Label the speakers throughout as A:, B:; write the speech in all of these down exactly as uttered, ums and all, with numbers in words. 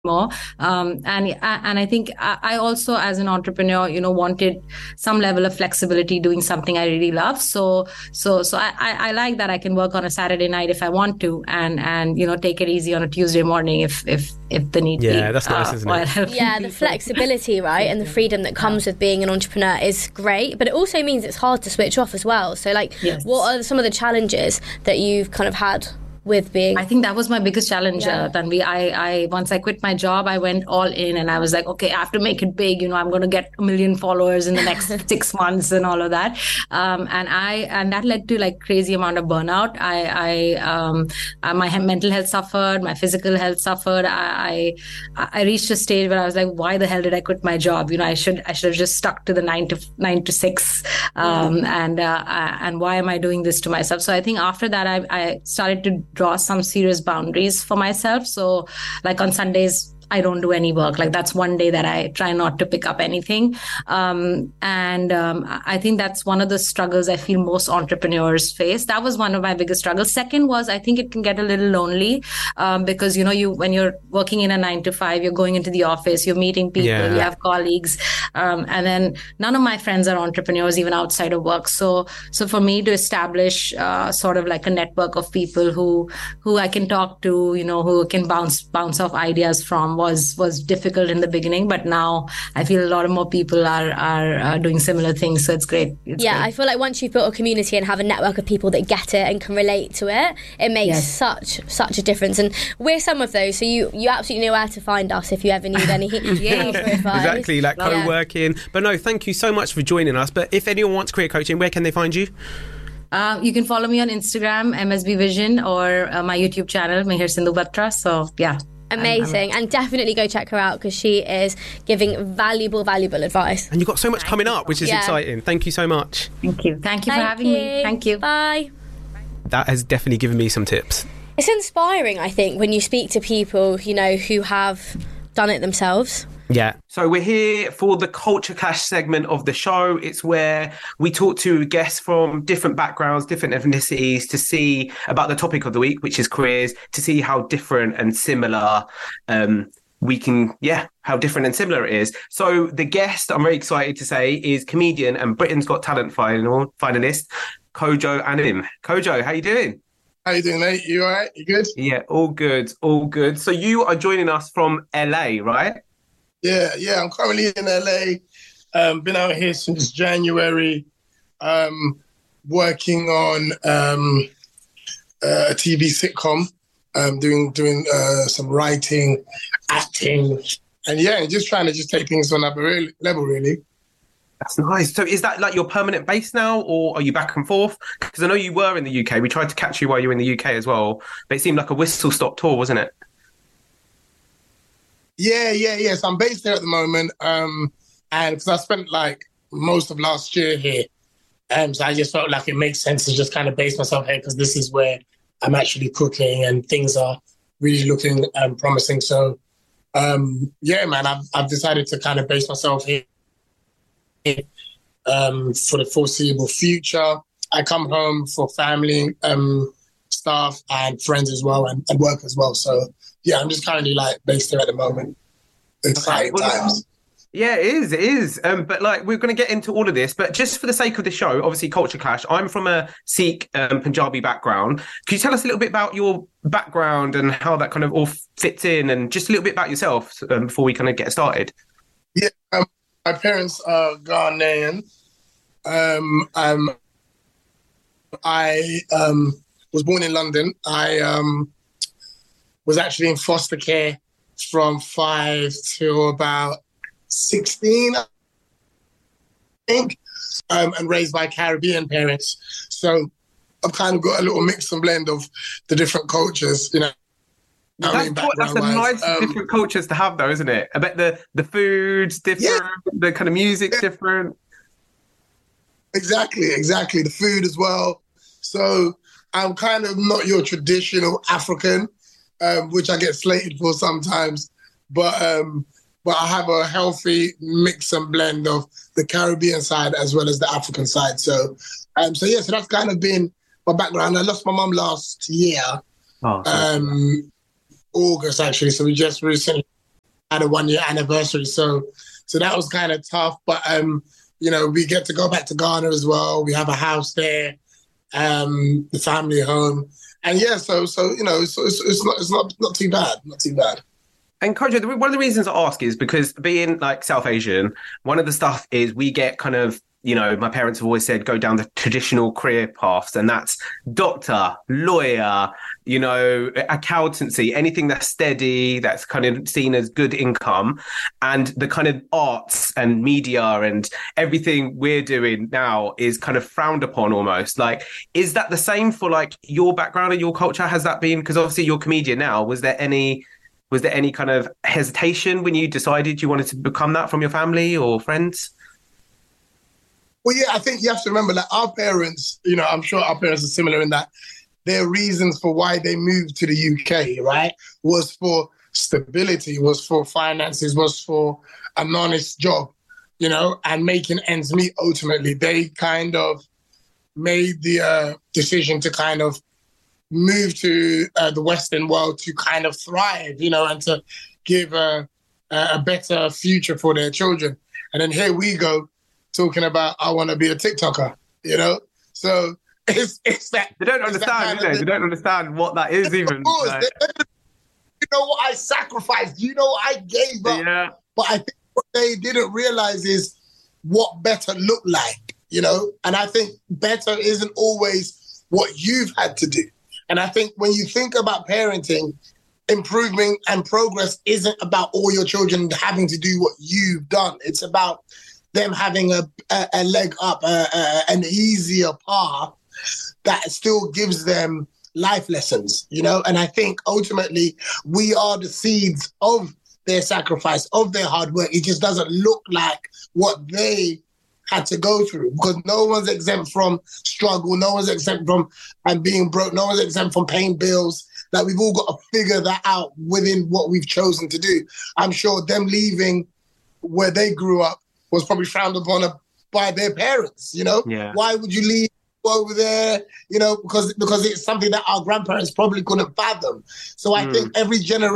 A: more. Um, and and I think I also, as an entrepreneur, you know, wanted some level of flexibility doing something I really love. So so so I, I like that I can work on a Saturday night if I want to, and and you know, take it easy on a Tuesday morning if if if the need
B: yeah,
A: be.
B: Yeah, that's nice, uh, isn't it?
C: Yeah, the flexibility, right, and the freedom that comes with being an entrepreneur is great, but it also means it's hard to switch off as well. So, like, yes. What are some of the challenges that you've kind of had with being?
A: I think that was my biggest challenge,
C: yeah.
A: uh, Tanvi. I, I once I quit my job, I went all in, and I was like, okay, I have to make it big. You know, I'm going to get a million followers in the next six months and all of that. Um, and I and that led to like crazy amount of burnout. I, I um, uh, my mental health suffered, my physical health suffered. I, I I reached a stage where I was like, why the hell did I quit my job? You know, I should I should have just stuck to the nine to nine to six. Um, yeah. And uh, and why am I doing this to myself? So I think after that, I I started to draw some serious boundaries for myself. So like on Sundays, I don't do any work. Like that's one day that I try not to pick up anything. Um, and um, I think that's one of the struggles I feel most entrepreneurs face. That was one of my biggest struggles. Second was, I think it can get a little lonely um, because, you know, you when you're working in a nine to five, you're going into the office, you're meeting people, yeah. you have colleagues. Um, and then none of my friends are entrepreneurs, even outside of work. So so for me to establish uh, sort of like a network of people who who I can talk to, you know, who can bounce bounce off ideas from, was was difficult in the beginning, but now I feel a lot of more people are are uh, doing similar things, so it's great. It's
C: yeah,
A: great.
C: I feel like once you've built a community and have a network of people that get it and can relate to it, it makes yes. such such a difference. And we're some of those, so you you absolutely know where to find us if you ever need any
B: yeah.
C: help or advice.
B: Exactly, like well, co-working. Yeah. But no, thank you so much for joining us. But if anyone wants career coaching, where can they find you?
A: Uh, you can follow me on Instagram, M S B Vision, or uh, my YouTube channel, Mihir Sindhu Batra. So yeah.
C: Amazing. I'm, I'm... and definitely go check her out because she is giving valuable valuable advice,
B: and you've got so much coming up, which is yeah. exciting. Thank you so much.
A: Thank you thank you
C: Thank
A: for having
C: you.
A: me. Thank you.
C: Bye.
B: That has definitely given me some tips.
C: It's inspiring, I think, when you speak to people, you know, who have done it themselves.
B: Yeah. So we're here for the Culture Clash segment of the show. It's where we talk to guests from different backgrounds, different ethnicities, to see about the topic of the week, which is careers, to see how different and similar um, we can, yeah, how different and similar it is. So the guest, I'm very excited to say, is comedian and Britain's Got Talent final finalist, Kojo Annim. Kojo, how you doing?
D: How you doing, mate? You all right? You good?
B: Yeah, all good, all good. So you are joining us from L A, right?
D: Yeah, yeah. I'm currently in L A. Um, been out here since January, um, working on um, uh, a T V sitcom, um, doing doing uh, some writing, acting, and yeah, just trying to just take things to another level, really.
B: That's nice. So is that like your permanent base now, or are you back and forth? Because I know you were in the U K. We tried to catch you while you were in the U K as well, but it seemed like a whistle-stop tour, wasn't it?
D: Yeah, yeah, yeah. So I'm based there at the moment, um, and because I spent like most of last year here, um, so I just felt like it makes sense to just kind of base myself here because this is where I'm actually cooking and things are really looking um, promising. So, um, yeah, man, I've I've decided to kind of base myself here um, for the foreseeable future. I come home for family, um, staff, and friends as well, and, and work as well. So. Yeah, I'm just currently like based there at the moment. Exciting okay, well, times.
B: Yeah, it is. It is. Um, but like, we're going to get into all of this. But just for the sake of the show, obviously, Culture Clash. I'm from a Sikh um, Punjabi background. Can you tell us a little bit about your background and how that kind of all fits in, and just a little bit about yourself um, before we kind of get started?
D: Yeah, um, my parents are Ghanaian. Um, um, I um, was born in London. I um. was actually in foster care from five to about sixteen, I think, um, and raised by Caribbean parents. So I've kind of got a little mix and blend of the different cultures, you know.
B: That's, I mean, what, that's a nice um, different cultures to have, though, isn't it? I bet the, the food's different, yeah. the kind of music's yeah. different.
D: Exactly, exactly. The food as well. So I'm kind of not your traditional African, Um, which I get slated for sometimes, but um, but I have a healthy mix and blend of the Caribbean side as well as the African side. So, um, so yeah, so that's kind of been my background. I lost my mum last year, oh, um, August actually. So we just recently had a one year anniversary. So, so that was kind of tough. But um, you know, we get to go back to Ghana as well. We have a house there, um, the family home, and yeah. So, so you know, so it's, it's not it's not not too bad, not too bad.
B: And Kojo, one of the reasons I ask is because being like South Asian, one of the stuff is we get kind of, you know, my parents have always said go down the traditional career paths, and that's doctor, lawyer, you know, accountancy, anything that's steady, that's kind of seen as good income. And the kind of arts and media and everything we're doing now is kind of frowned upon almost. Like, is that the same for like your background and your culture? Has that been, because obviously you're a comedian now, was there any... Was there any kind of hesitation when you decided you wanted to become that from your family or friends?
D: Well, yeah, I think you have to remember that our parents, you know, I'm sure our parents are similar in that their reasons for why they moved to the U K, right, was for stability, was for finances, was for an honest job, you know, and making ends meet ultimately. They kind of made the uh, decision to kind of move to uh, the Western world to kind of thrive, you know, and to give a, a better future for their children. And then here we go talking about, I want to be a TikToker, you know? So it's it's that.
B: They don't understand, do they? They don't understand what that is even.
D: Of course.
B: Like...
D: You know what I sacrificed? You know what I gave up?
B: Yeah.
D: But I think what they didn't realize is what better looked like, you know? And I think better isn't always what you've had to do. And I think when you think about parenting, improving and progress isn't about all your children having to do what you've done. It's about them having a, a, a leg up, a, a, an easier path that still gives them life lessons, you know? And I think ultimately we are the seeds of their sacrifice, of their hard work. It just doesn't look like what they had to go through, because no one's exempt from struggle, no one's exempt from and being broke, no one's exempt from paying bills. That we've all got to figure that out within what we've chosen to do. I'm sure them leaving where they grew up was probably frowned upon by their parents, you know?
B: Yeah.
D: Why would you leave over there? You know, because because it's something that our grandparents probably couldn't fathom. So I mm. think every generation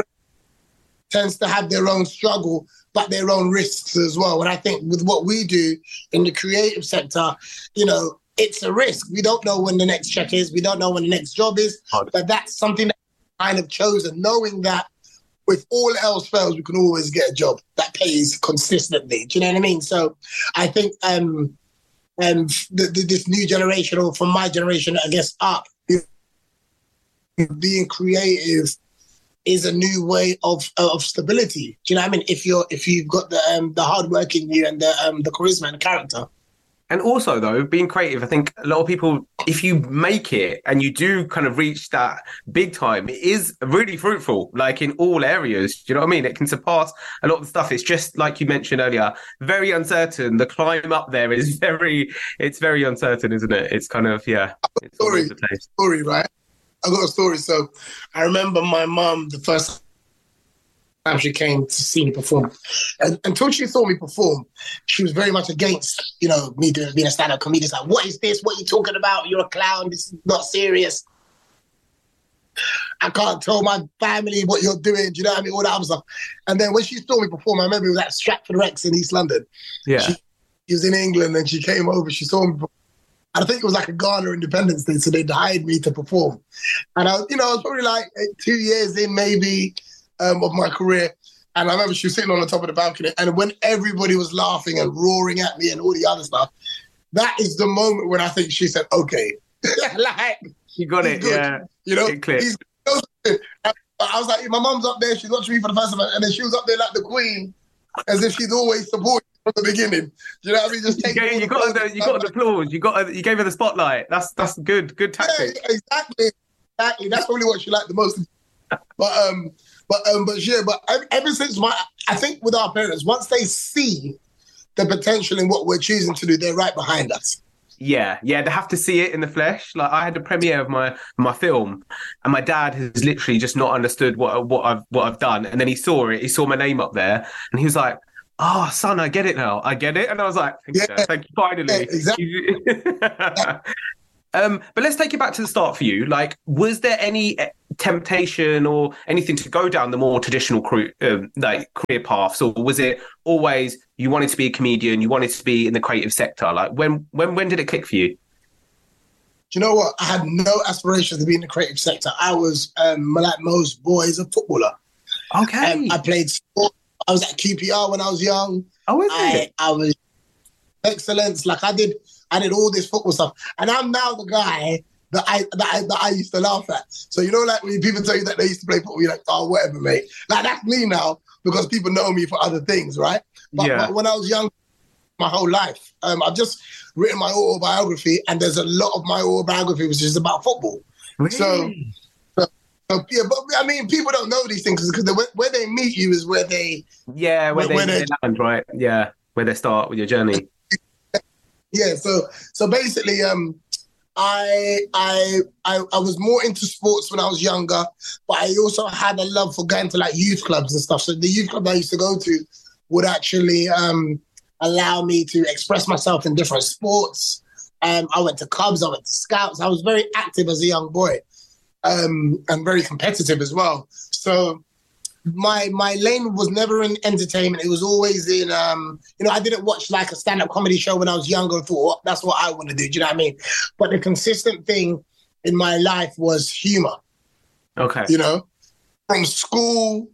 D: tends to have their own struggle, but their own risks as well. And I think with what we do in the creative sector, you know, it's a risk. We don't know when the next check is. We don't know when the next job is. Hard. But that's something that we've kind of chosen, knowing that if all else fails, we can always get a job that pays consistently. Do you know what I mean? So I think um, um, the, the, this new generation, or from my generation, I guess, up, being creative is a new way of of stability. Do you know what I mean? If you're if you've got the um, the hard work in you and the um, the charisma and character.
B: And also, though, being creative, I think a lot of people, if you make it and you do kind of reach that big time, it is really fruitful, like in all areas. Do you know what I mean? It can surpass a lot of the stuff. It's just like you mentioned earlier, very uncertain. The climb up there is very, it's very uncertain, isn't it? It's kind of, yeah. It's
D: story, story, right? I got a story. So I remember my mum, the first time she came to see me perform, and until she saw me perform, she was very much against, you know, me doing being a stand-up comedian. It's like, what is this? What are you talking about? You're a clown. This is not serious. I can't tell my family what you're doing. Do you know what I mean? All that other stuff. And then when she saw me perform, I remember it was at Stratford Rex in East London.
B: Yeah.
D: She, she was in England and she came over. She saw me perform. I think it was like a Ghana Independence Day, so they'd hired me to perform. And I, you know, I was probably like two years in maybe um, of my career. And I remember she was sitting on the top of the balcony, and when everybody was laughing and roaring at me and all the other stuff, that is the moment when I think she said, okay. Like,
B: you got it, good. Yeah.
D: You know,
B: it
D: he's good. I was like, my mum's up there, she's watching me for the first time, and then she was up there like the queen, as if she's always supported from the beginning. Do you know what I mean? Just take
B: you, gave, you got the, you got the applause. You got you gave her the spotlight. That's that's good. Good tactic.
D: Yeah, exactly. Exactly. That's probably what she liked the most. But um, but um, but yeah. But ever since my, I think with our parents, once they see the potential in what we're choosing to do, they're right behind us.
B: Yeah, yeah, they have to see it in the flesh. Like I had the premiere of my my film, and my dad has literally just not understood what what I've what I've done. And then he saw it. He saw my name up there, and he was like, oh, son, I get it now. I get it. And I was like, thank, yeah. you, thank you, finally.
D: Yeah, exactly.
B: Um, but let's take it back to the start for you. Like, was there any temptation or anything to go down the more traditional career, um, like career paths, or was it always you wanted to be a comedian, you wanted to be in the creative sector? Like, when when when did it click for you?
D: Do you know what? I had no aspirations to be in the creative sector. I was, um, like most boys, a footballer.
B: Okay.
D: Um, I played sport. I was at Q P R when I was young.
B: Oh, is
D: I,
B: it?
D: I was excellence. Like I did, I did all this football stuff, and I'm now the guy that I that I, that I used to laugh at. So you know, like when people tell you that they used to play football, you're like, oh, whatever, mate. Like that's me now because people know me for other things, right? But,
B: yeah.
D: but when I was young, my whole life, um, I've just written my autobiography, and there's a lot of my autobiography which is about football.
B: Really?
D: So, so, so yeah, but I mean, people don't know these things because the, where they meet you is where they
B: yeah, where, where they, where they, they land, right? Yeah, where they start with your journey.
D: Yeah, so so basically, um, I, I I I was more into sports when I was younger, but I also had a love for going to like youth clubs and stuff. So the youth club I used to go to would actually um, allow me to express myself in different sports. Um, I went to clubs, I went to scouts. I was very active as a young boy, um, and very competitive as well. So my my lane was never in entertainment. It was always in, um, you know, I didn't watch like a stand-up comedy show when I was younger and thought, oh, that's what I want to do. Do you know what I mean? But the consistent thing in my life was humor.
B: Okay.
D: You know, from school,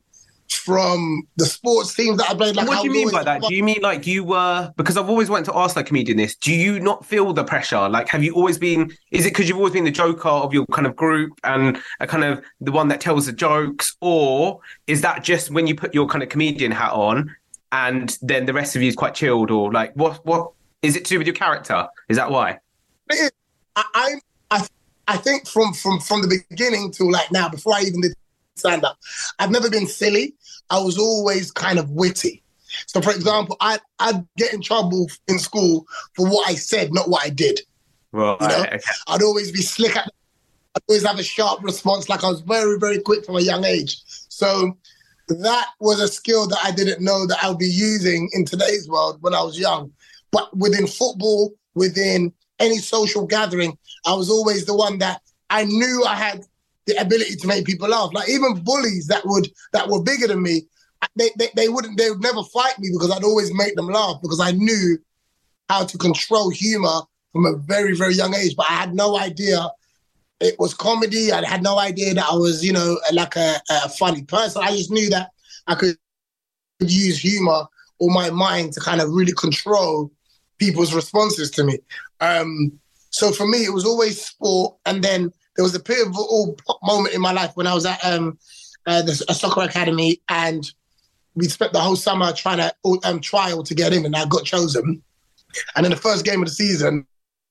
D: from the sports teams that I played. Like,
B: what do you mean by that? Do you mean like you were, because I've always wanted to ask like comedian this, do you not feel the pressure? Like, have you always been, is it because you've always been the joker of your kind of group and a kind of the one that tells the jokes? Or is that just when you put your kind of comedian hat on and then the rest of you is quite chilled? Or like, what, what is it to do with your character? Is that why?
D: I, I, I, I think from, from, from the beginning to like now, before I even did stand up, I've never been silly. I was always kind of witty. So, for example, I'd, I'd get in trouble in school for what I said, not what I did.
B: Right.
D: You know?
B: Okay.
D: I'd always be slick. At, I'd always have a sharp response. Like I was very, very quick from a young age. So that was a skill that I didn't know that I would be using in today's world when I was young. But within football, within any social gathering, I was always the one that I knew I had the ability to make people laugh. Like even bullies that would that were bigger than me, they, they they wouldn't they would never fight me because I'd always make them laugh because I knew how to control humor from a very, very young age. But I had no idea it was comedy. I had no idea that I was, you know, like a, a funny person. I just knew that I could use humor or my mind to kind of really control people's responses to me. Um, so for me, it was always sport, and then there was a pivotal moment in my life when I was at um, uh, the, a soccer academy, and we spent the whole summer trying to um, trial to get in, and I got chosen. And then the first game of the season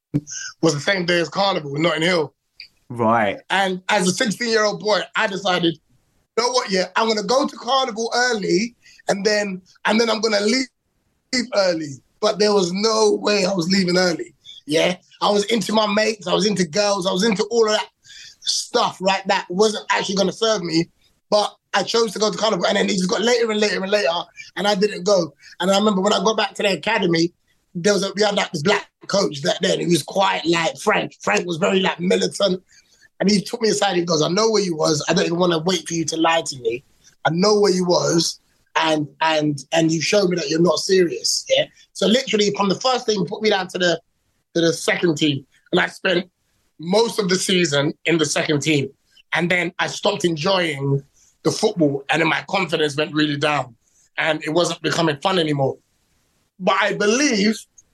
D: was the same day as Carnival in Notting Hill.
B: Right.
D: And as a sixteen-year-old boy, I decided, you know what, yeah, I'm going to go to Carnival early, and then and then I'm going to leave early. But there was no way I was leaving early. Yeah, I was into my mates, I was into girls, I was into all of that stuff, right? That wasn't actually going to serve me. But I chose to go to Carnival, and then it just got later and later and later, and I didn't go. And I remember when I got back to the academy, there was a, we had like this black coach that then, he was quite like Frank. Frank was very like militant, and he took me aside. He goes, I know where you was. I don't even want to wait for you to lie to me. I know where you was, and and and you showed me that you're not serious. Yeah. So literally, from the first thing, put me down to the to the second team, and I spent most of the season in the second team, and then I stopped enjoying the football, and then my confidence went really down, and it wasn't becoming fun anymore. But I believe,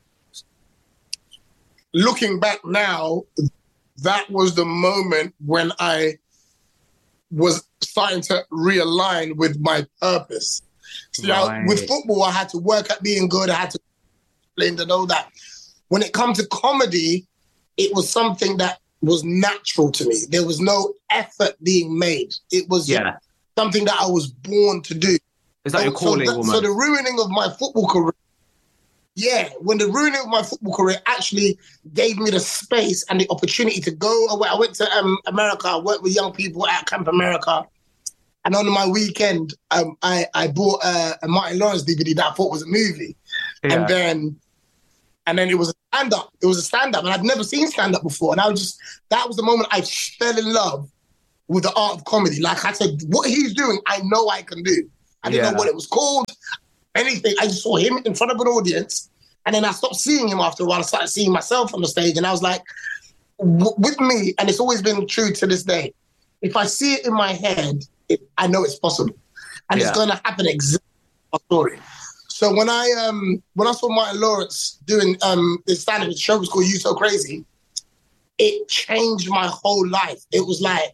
D: looking back now, that was the moment when I was starting to realign with my purpose. See, right. I, with football, I had to work at being good. I had to learn to know that. When it comes to comedy, it was something that was natural to me. There was no effort being made. It was yeah. something that I was born to do.
B: It's like
D: so,
B: your calling,
D: so, that, so the ruining of my football career, yeah, when the ruining of my football career actually gave me the space and the opportunity to go away. I went to um, America, I worked with young people at Camp America. And on my weekend, um, I, I bought a, a Martin Lawrence D V D that I thought was a movie. Yeah. And then and then it was a stand-up. It was a stand-up, and I'd never seen stand-up before. And I was just, that was the moment I fell in love with the art of comedy. Like I said, what he's doing, I know I can do. I didn't yeah. know what it was called, anything. I just saw him in front of an audience, and then I stopped seeing him after a while. I started seeing myself on the stage, and I was like, w- with me, and it's always been true to this day, if I see it in my head, it, I know it's possible. And yeah. it's going to happen exactly my story. So when I um when I saw Martin Lawrence doing um this stand-up, the show was called You So Crazy, it changed my whole life. It was like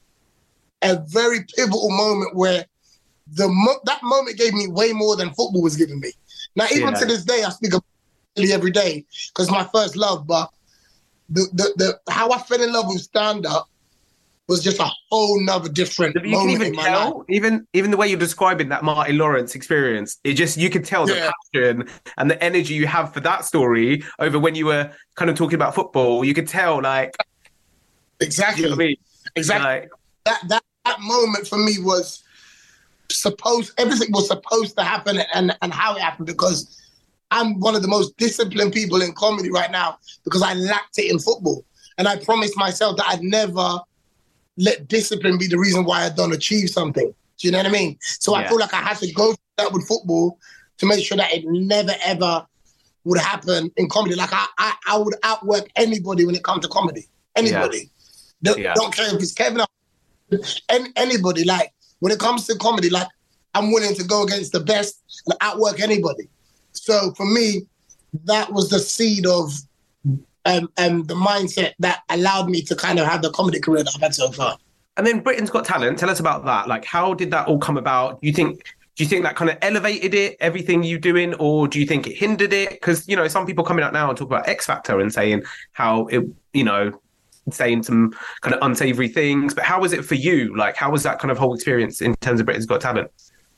D: a very pivotal moment where the mo- that moment gave me way more than football was giving me. Now, even yeah. to this day, I speak about it every day because it's my first love, but the, the, the how I fell in love with stand-up was just a whole nother different
B: you
D: moment
B: can even
D: in my
B: tell,
D: life.
B: Even, even the way you're describing that Martin Lawrence experience, it just, you could tell
D: yeah.
B: the passion and the energy you have for that story over when you were kind of talking about football. You could tell, like...
D: Exactly.
B: You know what I mean?
D: Exactly.
B: Like,
D: that, that, that moment for me was supposed, everything was supposed to happen and, and how it happened, because I'm one of the most disciplined people in comedy right now because I lacked it in football. And I promised myself that I'd never let discipline be the reason why I don't achieve something. Do you know what I mean? So yeah. I feel like I had to go through that with football to make sure that it never, ever would happen in comedy. Like I, I, I would outwork anybody when it comes to comedy. Anybody. Yeah. Don't, yeah. don't care if it's Kevin, any, anybody. Like when it comes to comedy, like I'm willing to go against the best and outwork anybody. So for me, that was the seed of um, um, the mindset that allowed me to kind of have the comedy career that I've had so far.
B: And then Britain's Got Talent. Tell us about that. Like, how did that all come about? Do you think do you think that kind of elevated it, everything you doing, or do you think it hindered it? Because, you know, some people coming out now and talk about X Factor and saying how it, you know, saying some kind of unsavory things. But how was it for you? Like, how was that kind of whole experience in terms of Britain's Got Talent?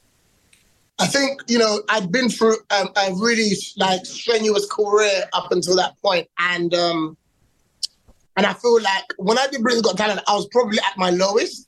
D: I think, you know, I'd been through um, a really like strenuous career up until that point. And um, and I feel like when I did Britain's Got Talent, I was probably at my lowest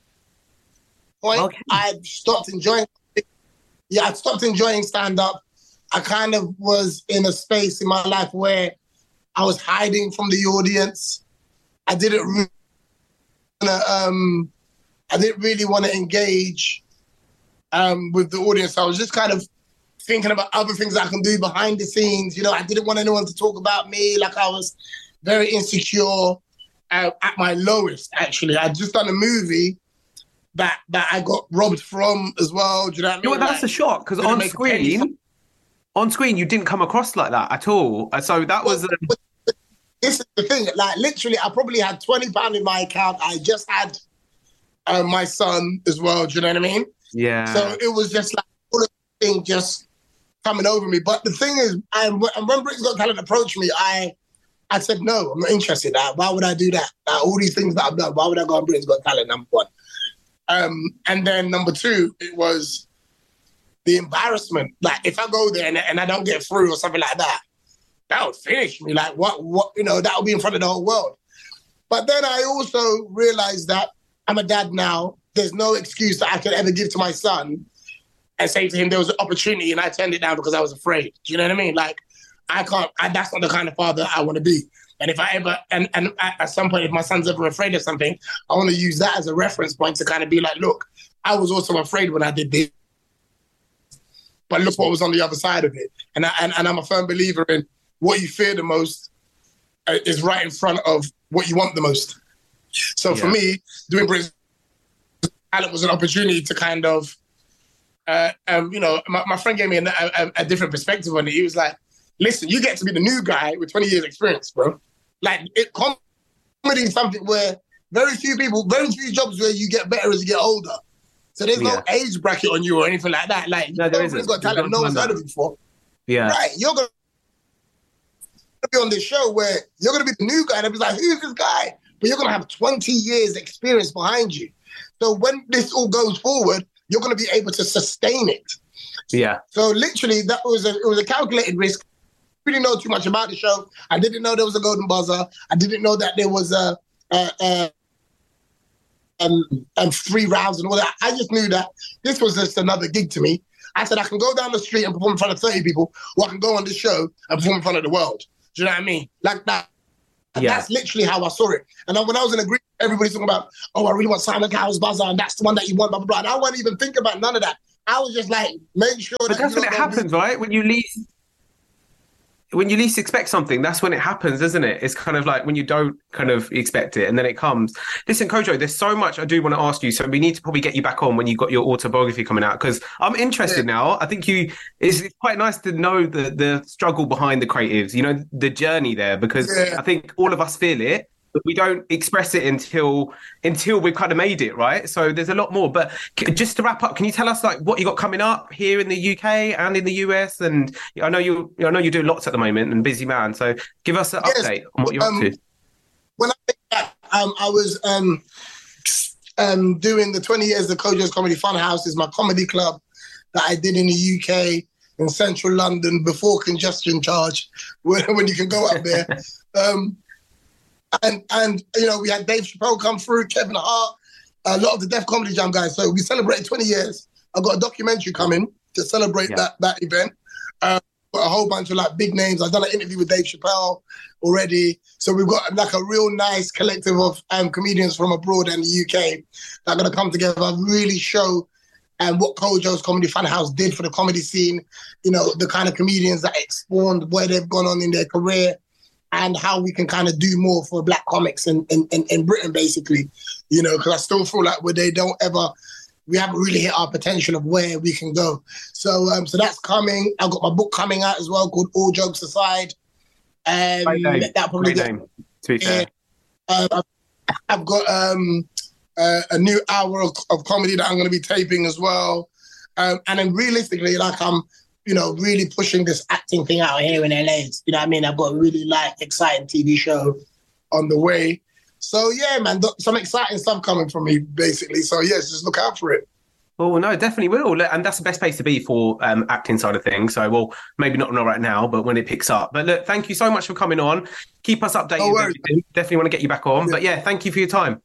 D: point. Okay. I stopped enjoying, yeah, I stopped enjoying stand-up. I kind of was in a space in my life where I was hiding from the audience. I didn't really wanna, um, I didn't really want to engage Um, with the audience. I was just kind of thinking about other things I can do behind the scenes. You know, I didn't want anyone to talk about me. Like I was very insecure uh, at my lowest, actually. I'd just done a movie that that I got robbed from as well. Do you know what I mean?
B: You know what, that's
D: like,
B: a shock, because on screen, on screen, you didn't come across like that at all. So that was...
D: Well, um... This is the thing. Like literally, I probably had twenty pounds in my account. I just had uh, my son as well. Do you know what I mean?
B: Yeah.
D: So it was just like all of the thing just coming over me. But the thing is, I, when Britain's Got Talent approached me, I I said, no, I'm not interested. Uh, why would I do that? Uh, all these things that I've done, why would I go on Britain's Got Talent, number one? Um, and then number two, it was the embarrassment. Like if I go there and, and I don't get through or something like that, that would finish me. Like what, what, you know, that would be in front of the whole world. But then I also realized that I'm a dad now. There's no excuse that I could ever give to my son and say to him there was an opportunity and I turned it down because I was afraid. Do you know what I mean? Like, I can't, I, that's not the kind of father I want to be. And if I ever, and, and at some point, if my son's ever afraid of something, I want to use that as a reference point to kind of be like, look, I was also afraid when I did this, but look what was on the other side of it. And, I, and, and I'm a firm believer in what you fear the most is right in front of what you want the most. So yeah. for me, doing Britain's Talent was an opportunity to kind of, uh, um, you know, my, my friend gave me a, a, a different perspective on it. He was like, listen, you get to be the new guy with twenty years experience, bro. Like, it, comedy is something where very few people, very few jobs where you get better as you get older. So there's yeah. no age bracket on you or anything like that. Like,
B: no, there isn't.
D: Got talent, no one's heard of it before.
B: Yeah.
D: Right, you're going to be on this show where you're going to be the new guy and everybody's like, who's this guy? But you're going to have twenty years experience behind you. So when this all goes forward, you're going to be able to sustain it.
B: Yeah.
D: So literally, that was a, it was a calculated risk. I didn't know too much about the show. I didn't know there was a golden buzzer. I didn't know that there was a, a, a um, um, three rounds and all that. I just knew that this was just another gig to me. I said I can go down the street and perform in front of thirty people, or I can go on this show and perform in front of the world. Do you know what I mean? Like that. And
B: yeah.
D: that's literally how I saw it. And then when I was in a group, everybody's talking about, oh, I really want Simon Cowell's buzzer, and that's the one that you want, blah, blah, blah. And I wasn't even thinking about none of that. I was just like, make sure
B: but
D: that
B: that's when it happens, right? When you least when you least expect something, that's when it happens, isn't it? It's kind of like when you don't kind of expect it and then it comes. Listen, Kojo, there's so much I do want to ask you, so we need to probably get you back on when you've got your autobiography coming out, because I'm interested yeah. now. I think you it's, it's quite nice to know the the struggle behind the creatives, you know, the journey there, because yeah. I think all of us feel it, but we don't express it until until we've kind of made it, right? So there's a lot more. But just to wrap up, can you tell us like what you got coming up here in the U K and in the U S? And I know you, I know you're doing lots at the moment and busy man. So give us an yes. update on what you're
D: um,
B: up to.
D: When I think back, um, I was um, um, doing the twenty years of Kojo's Comedy Funhouse, is my comedy club that I did in the U K in central London before congestion charge, when, when you can go up there. um, And, and you know, we had Dave Chappelle come through, Kevin Hart, a lot of the Def Comedy Jam guys. So we celebrated twenty years. I've got a documentary coming to celebrate yeah. that that event. Uh, got a whole bunch of like big names. I've done an interview with Dave Chappelle already. So we've got like a real nice collective of um, comedians from abroad and the U K that are going to come together and really show um, what Kojo's Comedy Funhouse did for the comedy scene. You know, the kind of comedians that it spawned, where they've gone on in their career, and how we can kind of do more for black comics in, in, in, in Britain, basically, you know, because I still feel like where they don't ever, we haven't really hit our potential of where we can go. So um, so that's coming. I've got my book coming out as well called All Jokes Aside. Um,
B: Great name.
D: That probably
B: Great name, to be fair.
D: Uh, I've got um, uh, a new hour of, of comedy that I'm going to be taping as well. Um, and then realistically, like I'm, you know, really pushing this acting thing out here in L A. You know what I mean? I've got a really like exciting T V show on the way. So yeah, man, th- some exciting stuff coming from me, basically. So yes, just look out for it.
B: Well, no, definitely will. And that's the best place to be for um, acting side of things. So, well, maybe not, not right now, but when it picks up. But look, thank you so much for coming on. Keep us updated.
D: No worries.
B: Definitely want to get you back on.
D: Yeah.
B: But yeah, thank you for your time.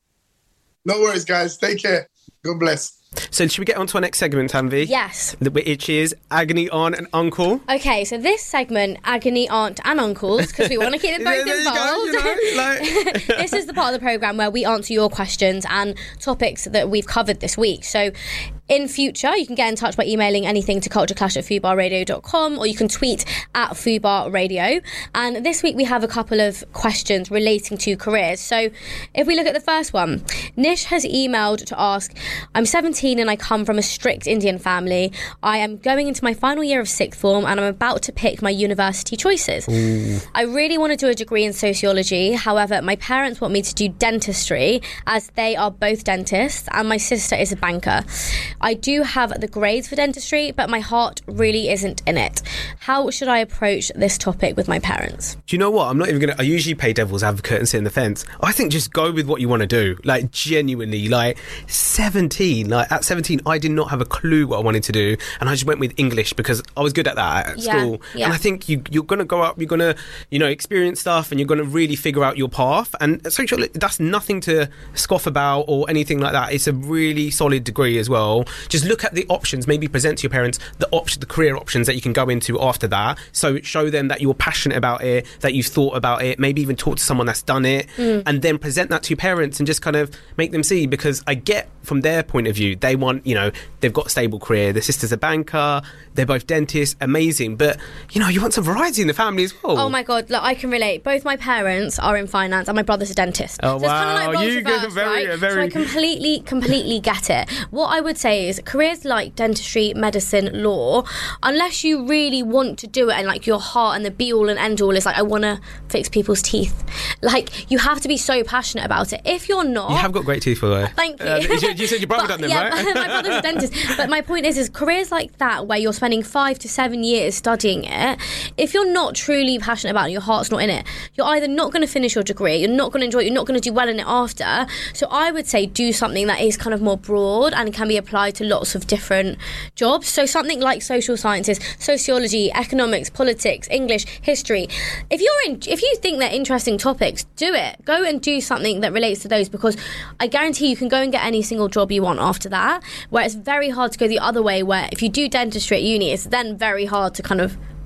D: No worries, guys. Take care. God bless.
B: So should we get on to our next segment, Tanvi?
C: Yes.
B: Which is Agony Aunt and Uncle.
C: Okay, so this segment, Agony Aunt and Uncles, because we want to keep them both
B: yeah,
C: involved.
B: Go, you know, like...
C: This is the part of the programme where we answer your questions and topics that we've covered this week. So in future, you can get in touch by emailing anything to cultureclash at fubar radio dot com, or you can tweet at fubar radio. And this week we have a couple of questions relating to careers. So if we look at the first one, Nish has emailed to ask, I'm seventeen and I come from a strict Indian family. I am going into my final year of sixth form and I'm about to pick my university choices. Ooh. I really want to do a degree in sociology. However, my parents want me to do dentistry as they are both dentists and my sister is a banker. I do have the grades for dentistry, but my heart really isn't in it. How should I approach this topic with my parents?
B: Do you know what? I'm not even going to... I usually play devil's advocate and sit in the fence. I think just go with what you want to do. Like, genuinely, like, seventeen. Like, at seventeen, I did not have a clue what I wanted to do. And I just went with English because I was good at that at
C: yeah,
B: school.
C: Yeah.
B: And I think you, you're going to go up, you're going to, you know, experience stuff and you're going to really figure out your path. And social, that's nothing to scoff about or anything like that. It's a really solid degree as well. Just look at the options, maybe present to your parents the option, the career options that you can go into after that. So show them that you're passionate about it, that you've thought about it, maybe even talk to someone that's done it, mm. and then present that to your parents and just kind of make them see, because I get from their point of view, they want, you know, they've got a stable career. The sister's a banker, they're both dentists, amazing. But, you know, you want some variety in the family as well.
C: Oh my God, look, I can relate. Both my parents are in finance and my brother's a dentist.
B: Oh,
C: so
B: wow.
C: It's kind of like
B: you
C: reverse,
B: very,
C: right?
B: very...
C: So I completely, completely get it. What I would say is careers like dentistry, medicine, law, unless you really want to do it and like your heart and the be all and end all is like, I want to fix people's teeth. Like, you have to be so passionate about it. If you're not...
B: You have got great teeth, by the way.
C: Thank you.
B: Uh, you said your brother done them,
C: yeah,
B: right?
C: my brother's a dentist. But my point is, is careers like that where you're spending five to seven years studying it, if you're not truly passionate about it and your heart's not in it, you're either not going to finish your degree, you're not going to enjoy it, you're not going to do well in it after. So I would say do something that is kind of more broad and can be applied to lots of different jobs. So something like social sciences, sociology, economics, politics, English, history. If you're in, if you think they're interesting topics, do it. Go and do something that relates to those, because I guarantee you can go and get any single job you want after that, where it's very hard to go the other way, where if you do dentistry at uni, it's then very hard to kind of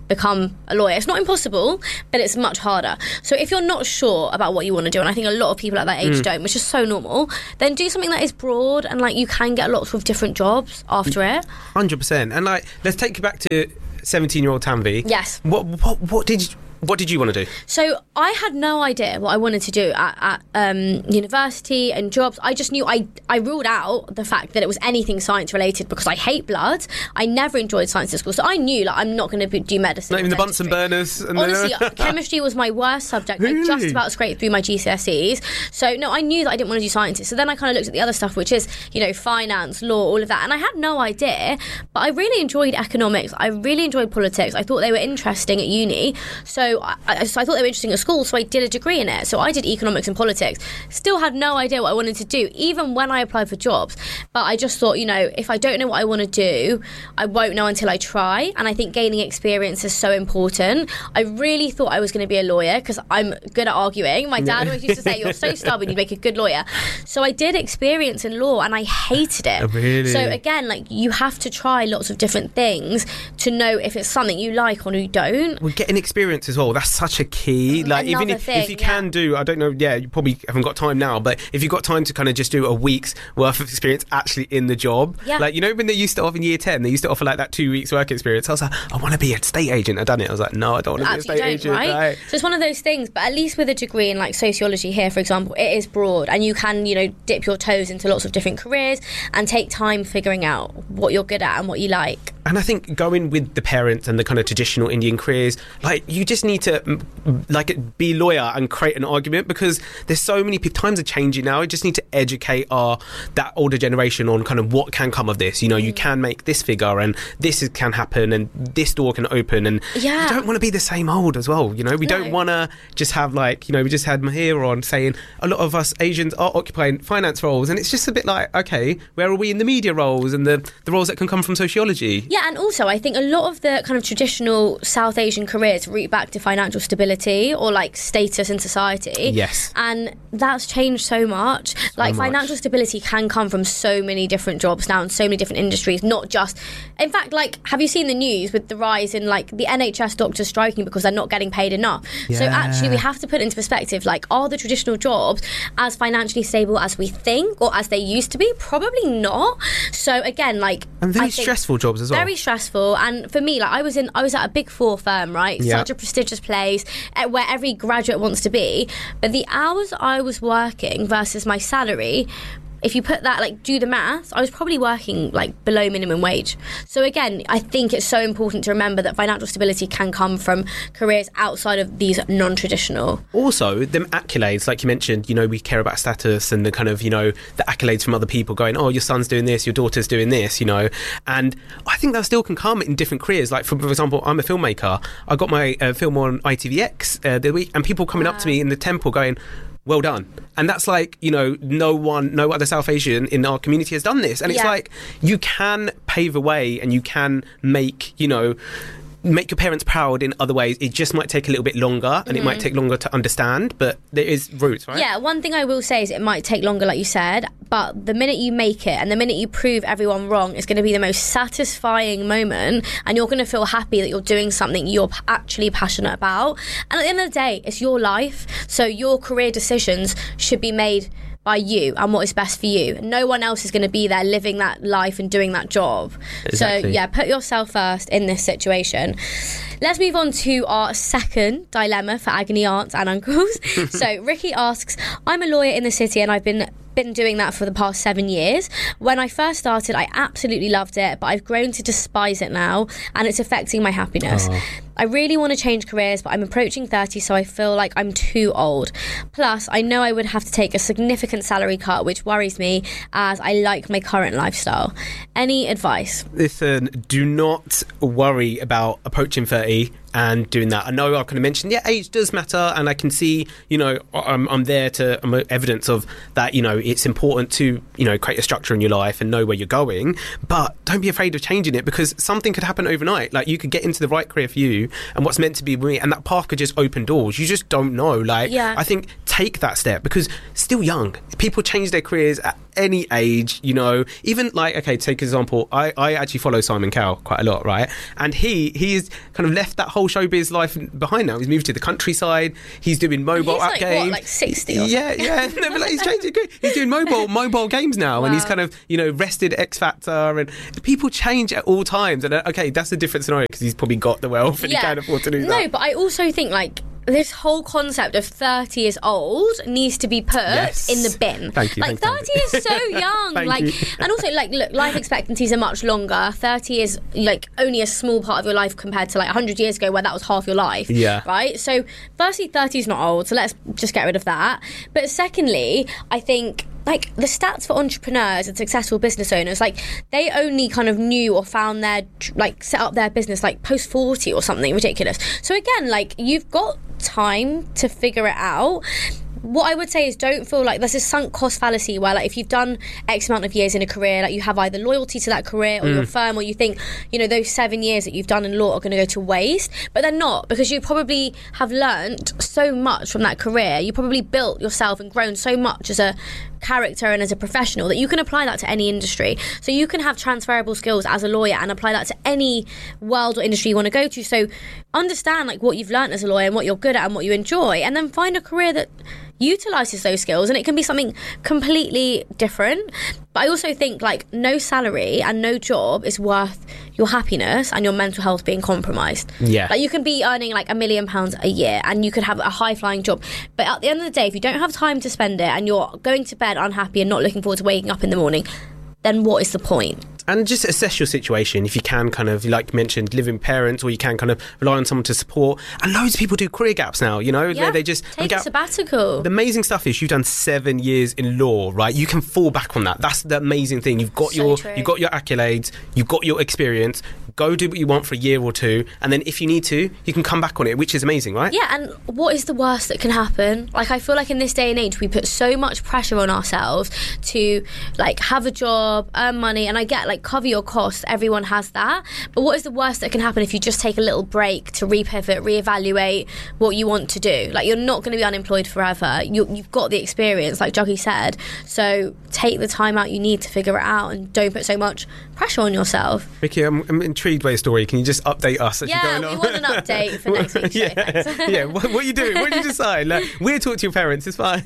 C: become a lawyer. It's not impossible, but it's much harder. So if you're not sure about what you want to do, and I think a lot of people at that age mm. don't, which is so normal, then do something that is broad, and like you can get lots of different jobs after it.
B: one hundred percent. And like, let's take you back to seventeen-year-old Tanvi.
C: Yes.
B: What what what did you, what did you want to do?
C: So I had no idea what I wanted to do at, at um, university and jobs. I just knew I I ruled out the fact that it was anything science related because I hate blood. I never enjoyed science at school, so I knew like I'm not going to do medicine.
B: Not even the Bunsen burners. And
C: Honestly,
B: the...
C: chemistry was my worst subject.
B: Really?
C: I just about scraped through my G C S Es. So no, I knew that I didn't want to do sciences. So then I kind of looked at the other stuff, which is you know finance, law, all of that, and I had no idea. But I really enjoyed economics. I really enjoyed politics. I thought they were interesting at uni. So I, I, so I thought they were interesting at school, so I did a degree in it. So I did economics and politics. Still had no idea what I wanted to do, even when I applied for jobs. But I just thought, you know, if I don't know what I want to do, I won't know until I try. And I think gaining experience is so important. I really thought I was going to be a lawyer because I'm good at arguing. My dad always used to say, you're so stubborn, you make a good lawyer. So I did experience in law and I hated it.
B: Oh, really?
C: So again, like you have to try lots of different things to know if it's something you like or you don't.
B: Well, getting experience as well, that's such a key. Like
C: Another
B: even if,
C: thing,
B: if you can
C: yeah.
B: do, I don't know, yeah, you probably haven't got time now, but if you've got time to kind of just do a week's worth of experience actually in the job,
C: yeah.
B: like you know when they used to offer in year ten, they used to offer like that two weeks work experience. I was like, I want to be a estate agent. I done it. I was like, no, I don't want to be a estate agent.
C: Right?
B: Right?
C: So it's one of those things. But at least with a degree in like sociology here, for example, it is broad, and you can you know dip your toes into lots of different careers and take time figuring out what you're good at and what you like.
B: And I think going with the parents and the kind of traditional Indian careers, like you just need to like be a lawyer and create an argument because there's so many people, times are changing now. You just need to educate our that older generation on kind of what can come of this. You know, mm. you can make this figure and this is, can happen and this door can open, and
C: yeah.
B: you don't want to be the same old as well. You know, we
C: no.
B: don't want to just have like, you know, we just had Mahir on saying a lot of us Asians are occupying finance roles, and it's just a bit like, okay, where are we in the media roles and the, the roles that can come from sociology?
C: Yeah, and also I think a lot of the kind of traditional South Asian careers root back to financial stability or like status in society.
B: Yes.
C: And that's changed so much. So like
B: much.
C: Financial stability can come from so many different jobs now and so many different industries, not just... In fact, like, have you seen the news with the rise in like the N H S doctors striking because they're not getting paid enough?
B: Yeah.
C: So actually we have to put it into perspective, like, are the traditional jobs as financially stable as we think or as they used to be? Probably not. So again, like...
B: And very
C: I think
B: stressful jobs as well.
C: Very stressful. And for me, like, I was in, I was at a big four firm, right?
B: Yeah.
C: Such a prestigious place uh, where every graduate wants to be. But the hours I was working versus my salary, if you put that, like, do the maths, I was probably working, like, below minimum wage. So, again, I think it's so important to remember that financial stability can come from careers outside of these non-traditional.
B: Also, them accolades, like you mentioned, you know, we care about status and the kind of, you know, the accolades from other people going, oh, your son's doing this, your daughter's doing this, you know. And I think that still can come in different careers. Like, for, for example, I'm a filmmaker. I got my uh, film on I T V X uh, the week, and people coming wow. up to me in the temple going, well done. And that's like, you know, no one, no other South Asian in our community has done this. And it's
C: yeah.
B: like, you can pave a way and you can make, you know, make your parents proud in other ways. It just might take a little bit longer and mm-hmm. it might take longer to understand, but there is roots, right?
C: Yeah, one thing I will say is it might take longer, like you said, but the minute you make it and the minute you prove everyone wrong, it's going to be the most satisfying moment, and you're going to feel happy that you're doing something you're actually passionate about. And at the end of the day, it's your life, so your career decisions should be made by you and what is best for you. No one else is going to be there living that life and doing that job.
B: Exactly.
C: So yeah, put yourself first in this situation. Let's move on to our second dilemma for agony aunts and uncles. So Ricky asks, I'm a lawyer in the city and I've been been doing that for the past seven years. When I first started, I absolutely loved it, but I've grown to despise it now, and it's affecting my happiness. Oh. I really want to change careers, but I'm approaching thirty, so I feel like I'm too old. Plus, I know I would have to take a significant salary cut, which worries me as I like my current lifestyle. Any advice?
B: Listen, do not worry about approaching thirty and doing that. I know I kind of mentioned, yeah, age does matter, and I can see, you know, I'm, I'm there to, I'm evidence of that, you know, it's important to, you know, create a structure in your life and know where you're going, but don't be afraid of changing it, because something could happen overnight. Like, you could get into the right career for you and what's meant to be me, and that path could just open doors. You just don't know. Like,
C: yeah.
B: I think take that step, because still young. People change their careers at any age, you know, even like, okay, take example, I, I actually follow Simon Cowell quite a lot, right? And he he's kind of left that whole showbiz life behind now. He's moved to the countryside. He's doing mobile
C: he's
B: app
C: like,
B: games.
C: What, like sixty or
B: yeah,
C: something?
B: yeah. No, but like, he's changing. He's doing mobile mobile games now, wow. And he's kind of, you know, rested X Factor, and people change at all times. And uh, okay, that's a different scenario because he's probably got the wealth and
C: yeah.
B: he can't afford to do that.
C: No, but I also think like this whole concept of thirty years old needs to be put
B: yes.
C: in the bin.
B: Thank you.
C: Like
B: thanks,
C: thirty is so young.
B: Thank
C: like
B: you.
C: And also like look, life expectancies are much longer. thirty is like only a small part of your life compared to like one hundred years ago where that was half your life.
B: Yeah.
C: Right? So firstly, thirty is not old, so let's just get rid of that. But secondly, I think like the stats for entrepreneurs and successful business owners, like they only kind of knew or found their like set up their business like post forty or something ridiculous. So again, like you've got time to figure it out. What I would say is don't feel like there's a sunk cost fallacy where like if you've done X amount of years in a career, like you have either loyalty to that career or mm. your firm, or you think, you know, those seven years that you've done in law are going to go to waste, but they're not, because you probably have learned so much from that career. You probably built yourself and grown so much as a character and as a professional that you can apply that to any industry. So you can have transferable skills as a lawyer and apply that to any world or industry you want to go to. So understand like what you've learned as a lawyer and what you're good at and what you enjoy, and then find a career that utilizes those skills. And it can be something completely different. But I also think like no salary and no job is worth your happiness and your mental health being compromised.
B: Yeah.
C: Like you can be earning like a million pounds a year and you could have a high flying job, but at the end of the day, if you don't have time to spend it and you're going to bed unhappy and not looking forward to waking up in the morning, then what is the point?
B: And just assess your situation. If you can kind of, like you mentioned, live in parents, or you can kind of rely on someone to support. And loads of people do career gaps now, you know?
C: Yeah,
B: they just
C: take a sabbatical.
B: The amazing stuff is you've done seven years in law, right? You can fall back on that. That's the amazing thing. You've got
C: So
B: your
C: true.
B: you've got your accolades, you've got your experience. Go do what you want for a year or two, and then if you need to, you can come back on it, which is amazing, right?
C: Yeah, and what is the worst that can happen? Like, I feel like in this day and age, we put so much pressure on ourselves to, like, have a job, earn money, and I get, like, cover your costs. Everyone has that. But what is the worst that can happen if you just take a little break to repivot, reevaluate what you want to do? Like, you're not going to be unemployed forever. You, you've got the experience, like Juggy said. So take the time out you need to figure it out, and don't put so much pressure on yourself.
B: Vicky, I'm, I'm intrigued by your story. Can you just update us as
C: yeah,
B: you're going on?
C: we want an update for next week's show.
B: yeah, yeah. What, what are you doing? What did you decide? Like, we'll talk to your parents. It's fine.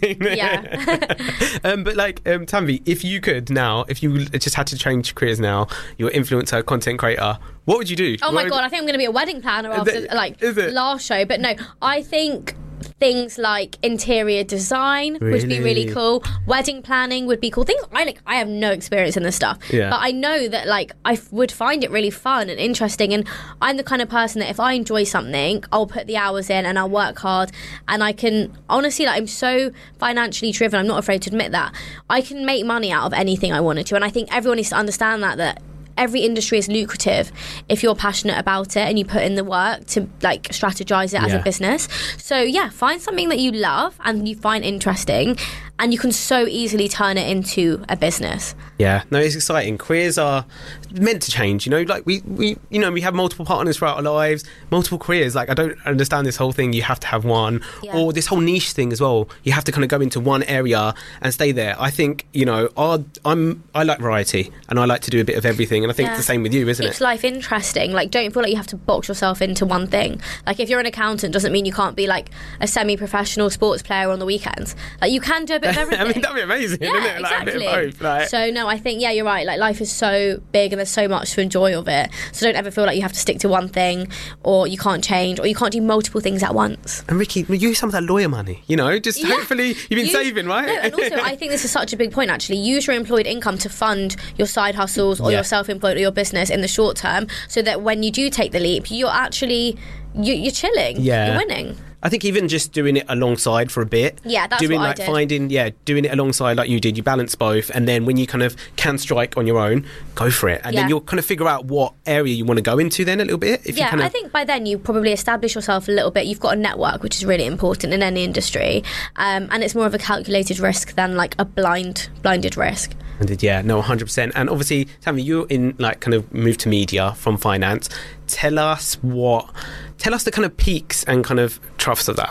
C: Yeah.
B: um, but like, um, Tanvi, if you could now, if you just had to change careers now, you're an influencer, content creator, what would you do?
C: Oh my
B: what
C: god,
B: would...
C: I think I'm going to be a wedding planner after
B: it,
C: like
B: is it?
C: last show. But no, I think things like interior design
B: really?
C: would be really cool. Wedding planning would be cool. Things I like. I have no experience in this stuff,
B: yeah.
C: but I know that like I f- would find it really fun and interesting. And I'm the kind of person that if I enjoy something, I'll put the hours in and I'll work hard. And I can honestly, like, I'm so financially driven. I'm not afraid to admit that I can make money out of anything I wanted to. And I think everyone needs to understand that that. Every industry is lucrative if you're passionate about it and you put in the work to like strategize it as
B: yeah.
C: a business. So yeah, find something that you love and you find interesting, and you can so easily turn it into a business.
B: Yeah, no, it's exciting. Careers are meant to change, you know, like we, we you know, we have multiple partners throughout our lives, multiple careers. Like, I don't understand this whole thing, you have to have one,
C: yeah.
B: or this whole niche thing as well. You have to kind of go into one area and stay there. I think, you know, our, I'm, I like variety and I like to do a bit of everything. And I think
C: yeah.
B: it's the same with you, isn't
C: Keeps
B: it?
C: life interesting. Like, don't feel like you have to box yourself into one thing. Like, if you're an accountant, doesn't mean you can't be like a semi-professional sports player on the weekends. Like, you can do a bit of everything.
B: I mean, that'd be amazing,
C: yeah,
B: isn't it? Like,
C: exactly.
B: a bit of both, like.
C: So no, I think, yeah, you're right. Like, life is so big and there's so much to enjoy of it. So don't ever feel like you have to stick to one thing, or you can't change, or you can't do multiple things at once.
B: And Ricky, use some of that lawyer money, you know, just
C: Yeah.
B: hopefully you've been
C: Use-
B: saving, right?
C: No, and also I think this is such a big point, actually. Use your employed income to fund your side hustles or
B: Yeah.
C: your self-employed or your business in the short term, so that when you do take the leap, you're actually you, you're chilling.
B: Yeah.
C: You're winning.
B: I think even just doing it alongside for a bit.
C: Yeah, that's
B: doing
C: what I
B: like
C: did.
B: finding, yeah, doing it alongside like you did. You balance both, and then when you kind of can strike on your own, go for it, and
C: Yeah.
B: then you'll kind of figure out what area you want to go into. Then a little bit. If
C: Yeah,
B: you kind of,
C: I think by then you probably establish yourself a little bit. You've got a network, which is really important in any industry, um, and it's more of a calculated risk than like a blind blinded risk.
B: And did, yeah, no, one hundred percent. And obviously, Tammy, you're in like kind of moved to media from finance. Tell us what, tell us the kind of peaks and kind of troughs of that.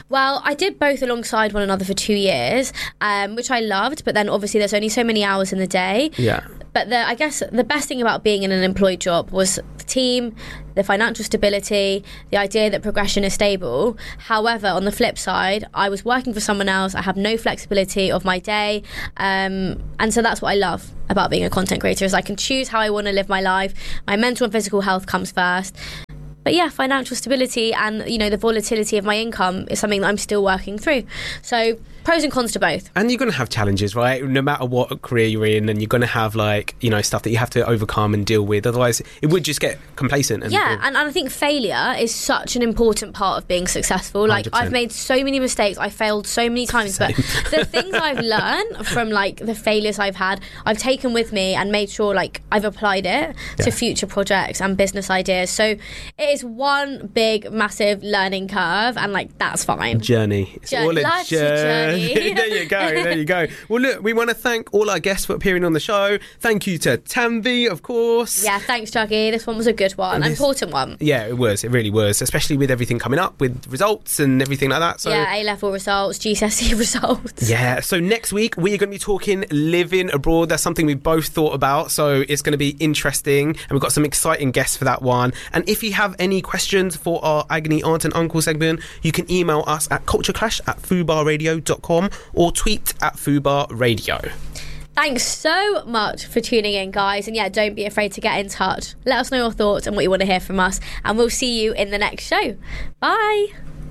C: Well, I did both alongside one another for two years, um, which I loved. But then obviously there's only so many hours in the day.
B: Yeah.
C: But the, I guess the best thing about being in an employed job was the team, the financial stability, the idea that progression is stable. However, on the flip side, I was working for someone else. I have no flexibility of my day. Um, and so that's what I love about being a content creator, is I can choose how I want to live my life. My mental and physical health comes first. But yeah, financial stability and, you know, the volatility of my income is something that I'm still working through. So pros and cons to both.
B: And you're going to have challenges, right? No matter what career you're in, and you're going to have, like, you know, stuff that you have to overcome and deal with. Otherwise, it would just get complacent. And
C: yeah, and, and I think failure is such an important part of being successful. Like, one hundred percent. I've made so many mistakes. I failed so many times. Same. But the things I've learned from, like, the failures I've had, I've taken with me and made sure, like, I've applied it yeah. to future projects and business ideas. So it is one big, massive learning curve, and, like, that's fine.
B: Journey. It's
C: journey.
B: all a
C: Life's
B: journey.
C: a journey.
B: There you go, there you go. Well, look, we want to thank all our guests for appearing on the show. Thank you to Tanvi, of course.
C: Yeah, thanks, Juggy. This one was a good one, an important one.
B: Yeah, it was. It really was, especially with everything coming up, with results and everything like that. So
C: yeah, A-level results, G C S E results.
B: Yeah, so next week we are going to be talking living abroad. That's something we both thought about, so it's going to be interesting, and we've got some exciting guests for that one. And if you have any questions for our Agony Aunt and Uncle segment, you can email us at cultureclash at fubarradio dot com or tweet at Fubar Radio.
C: Thanks so much for tuning in, guys. And yeah, don't be afraid to get in touch. Let us know your thoughts and what you want to hear from us. And we'll see you in the next show. Bye.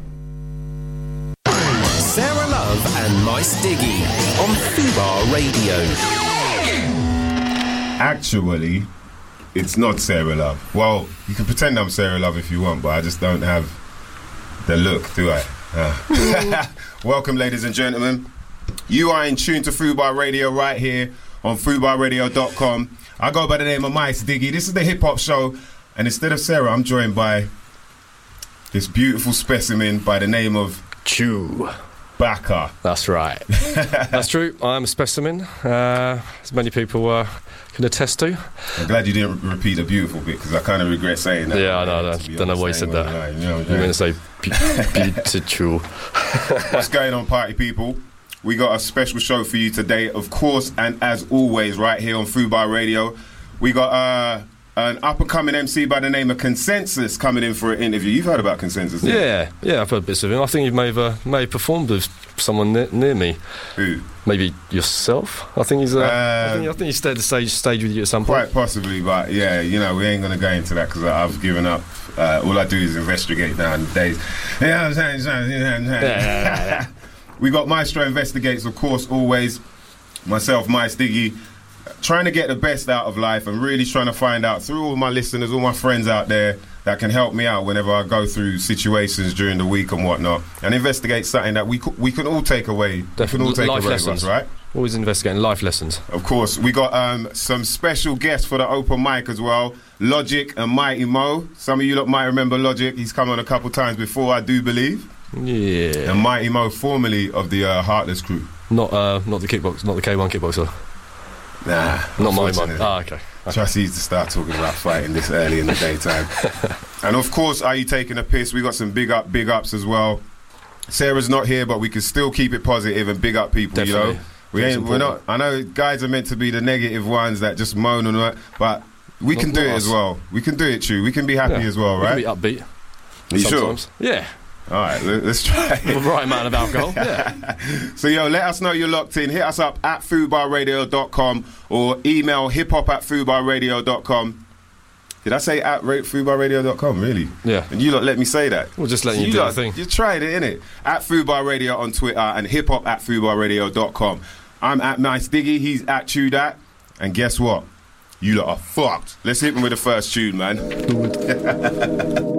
E: Sarah Love and Mice Diggy on Fubar Radio.
F: Actually, it's not Sarah Love. Well, you can pretend I'm Sarah Love if you want, but I just don't have the look, do I? Uh. Welcome, ladies and gentlemen. You are in tune to Fubar Radio right here on fubar radio dot com. I go by the name of Mice Diggy. This is the hip hop show, and instead of Sarah, I'm joined by this beautiful specimen by the name of
G: Chew
F: Baka.
G: That's right. That's true. I'm a specimen, uh, as many people uh, can attest to.
F: I'm glad you didn't repeat the beautiful bit, because I kind of regret saying that.
G: Yeah, I know. I don't know why you said that. Like, you know, you're going to say beautiful.
F: What's going on, party people? We got a special show for you today, of course, and as always, right here on Fubar Radio. We got uh, an up-and-coming M C by the name of Consensus coming in for an interview. You've heard about Consensus, haven't you?
G: Yeah, yeah, I've heard bits of him. I think you may have, uh, may have performed with someone near, near me.
F: Who?
G: Maybe yourself. I think he's. Uh,
F: uh,
G: I think I think he stayed the stage stage with you at some point.
F: Quite possibly, but yeah, you know, we ain't gonna go into that because I've given up. Uh, all I do is investigate nowadays. Yeah, yeah, yeah, yeah. We got Maestro Investigates, of course, always. Myself, Mice Diggy, trying to get the best out of life and really trying to find out through all my listeners, all my friends out there that can help me out whenever I go through situations during the week and whatnot, and investigate something that we we can all take away.
G: Definitely.
F: We can all take
G: life
F: away
G: lessons,
F: with us, right?
G: Always investigating life lessons.
F: Of course, we got um, some special guests for the open mic as well. Logic and Mighty Mo. Some of you lot might remember Logic. He's come on a couple times before, I do believe.
G: Yeah.
F: And Mighty Mo, formerly of the uh, Heartless crew.
G: Not uh, not the kickbox, not the K one kickboxer.
F: Nah,
G: not Mighty Mo. Ah, okay. okay.
F: Trustees to start talking about fighting this early in the daytime. And of course, Are You Taking a Piss? We got some big up, big ups as well. Sarah's not here, but we can still keep it positive and big up people.
G: Definitely.
F: You know, we ain't, we're not. I know guys are meant to be the negative ones that just moan and that, but we not, can do it us. as well. We can do it, true. We can be happy yeah. as well, right?
G: We can be upbeat.
F: Are you
G: sometimes.
F: sure?
G: Yeah.
F: All right, let's try it.
G: The right amount of alcohol, yeah.
F: So, yo, let us know you're locked in. Hit us up at fubar radio dot com or email hiphop at fubar radio dot com. Did I say at fubar radio dot com, really?
G: Yeah.
F: And you lot let me say that.
G: We're just letting so you, you do lot, the thing.
F: You tried it, innit? At Fubar Radio on Twitter and hiphop at fubar radio dot com. I'm at Mice Diggy, he's at Chew Dat. And guess what? You lot are fucked. Let's hit him with the first tune, man.